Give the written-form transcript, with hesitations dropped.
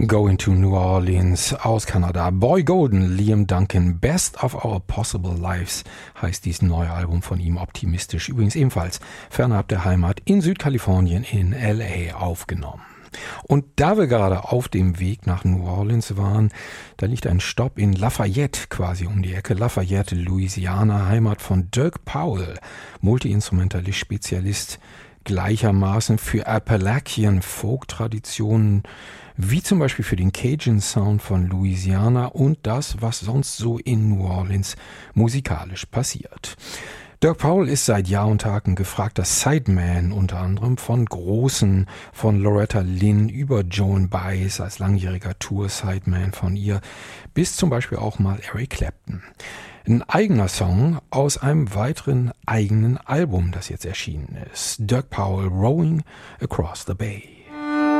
Going to New Orleans aus Kanada. Boy Golden, Liam Duncan, Best of Our Possible Lives heißt dieses neue Album von ihm, optimistisch. Übrigens ebenfalls fernab der Heimat in Südkalifornien in L.A. aufgenommen. Und da wir gerade auf dem Weg nach New Orleans waren, da liegt ein Stopp in Lafayette, quasi um die Ecke. Lafayette, Louisiana, Heimat von Dirk Powell, Multi-Instrumentalist, Spezialist gleichermaßen für Appalachian Folk-Traditionen, wie zum Beispiel für den Cajun-Sound von Louisiana und das, was sonst so in New Orleans musikalisch passiert. Dirk Powell ist seit Jahr und Tag ein gefragter Sideman, unter anderem von Großen, von Loretta Lynn über Joan Baez als langjähriger Tour-Sideman von ihr, bis zum Beispiel auch mal Eric Clapton. Ein eigener Song aus einem weiteren eigenen Album, das jetzt erschienen ist. Dirk Powell, Rowing Across the Bay.